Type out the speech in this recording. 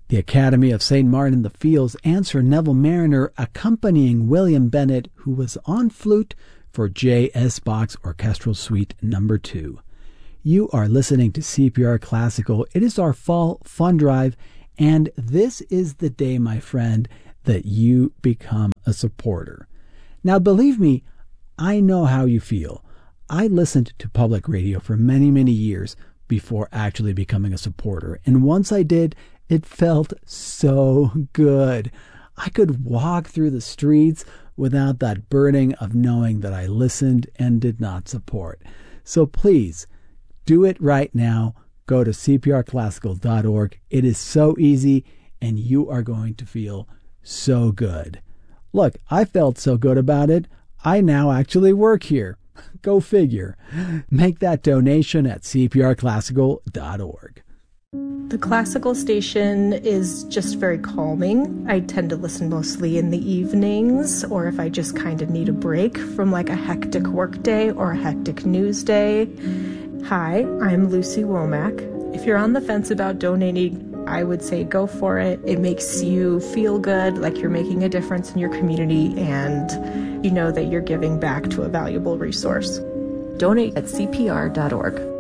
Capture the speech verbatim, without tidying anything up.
The Academy of Saint Martin in the Fields, and Sir Neville Mariner accompanying William Bennett, who was on flute for J S. Bach's Orchestral Suite Number two. You are listening to C P R Classical. It is our fall fun drive, and this is the day, my friend, that you become a supporter. Now, believe me, I know how you feel. I listened to public radio for many, many years before actually becoming a supporter, and once I did, it felt so good. I could walk through the streets without that burden of knowing that I listened and did not support. So please, do it right now. Go to c p r classical dot org. It is so easy, and you are going to feel so good. Look, I felt so good about it, I now actually work here. Go figure. Make that donation at c p r classical dot org. The classical station is just very calming. I tend to listen mostly in the evenings, or if I just kind of need a break from like a hectic work day or a hectic news day. Hi, I'm Lucy Womack. If you're on the fence about donating, I would say go for it. It makes you feel good, like you're making a difference in your community, and you know that you're giving back to a valuable resource. Donate at c p r dot org.